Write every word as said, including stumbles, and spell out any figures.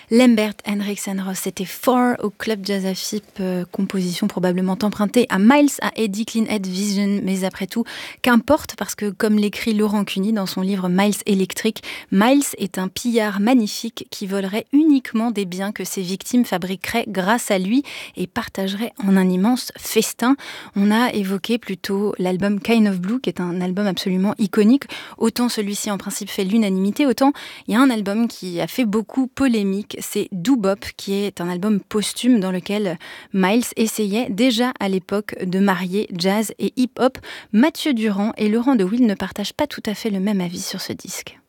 Lambert Henriksen Ross, c'était Four au Club Jazz à F I P, euh, composition probablement empruntée à Miles, à Eddie Cleanhead Vision, mais après tout, qu'importe, parce que comme l'écrit Laurent Cuny dans son livre Miles Electric, Miles est un pillard magnifique qui volerait uniquement des biens que ses victimes fabriqueraient grâce à lui et partagerait en un immense festin. On a évoqué plutôt l'album Kind of Blue, qui est un album absolument iconique. Autant celui-ci en principe fait l'unanimité, autant il y a un album qui a fait beaucoup polémique, c'est Doo Bop, qui est un album posthume dans lequel Miles essayait déjà à l'époque de marier jazz et hip-hop. Mathieu Durand et Laurent de Wiel ne partagent pas tout à fait le même avis sur ce disque.